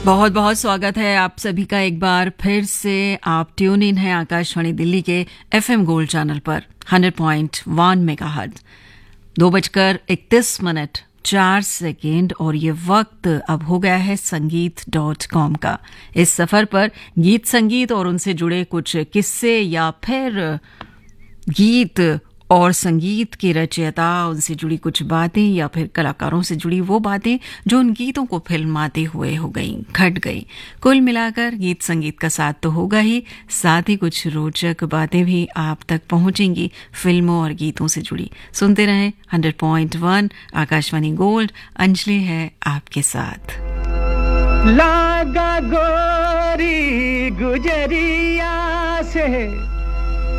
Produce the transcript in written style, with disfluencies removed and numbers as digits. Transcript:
बहुत बहुत स्वागत है आप सभी का एक बार फिर से। आप ट्यून इन है आकाशवाणी दिल्ली के FM गोल्ड चैनल पर 100.1 मेगाहर्ट्ज। 2:31 और ये वक्त अब हो गया है संगीत.com का। इस सफर पर गीत संगीत और उनसे जुड़े कुछ किस्से या फिर गीत और संगीत के रचयिता, उनसे जुड़ी कुछ बातें या फिर कलाकारों से जुड़ी वो बातें जो उन गीतों को फिल्माते हुए हो गई, घट गई। कुल मिलाकर गीत संगीत का साथ तो होगा ही, साथ ही कुछ रोचक बातें भी आप तक पहुंचेंगी फिल्मों और गीतों से जुड़ी। सुनते रहें 100.1 आकाशवाणी गोल्ड। अंजलि है आपके साथ। लागा गोरी गुजरिया से